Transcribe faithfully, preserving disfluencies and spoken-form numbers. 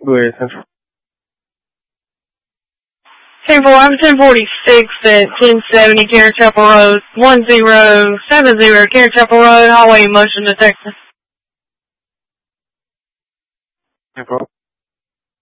Blue Area Central. ten four, I'm ten forty-six at ten seventy Carrot Chapel Road, one zero seven zero Carrot Chapel Road, hallway motion detector. No problem.